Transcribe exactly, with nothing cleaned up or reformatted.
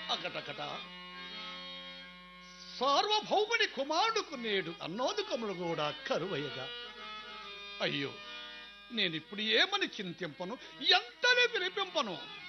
అకటకట సార్వభౌముని కుమారుడుకు నేడు అన్నోదుకములు కూడా కరువయ్యగా అయ్యో నేనిప్పుడు ఏమని చింతింపను ఎంతనే వినిపింపను.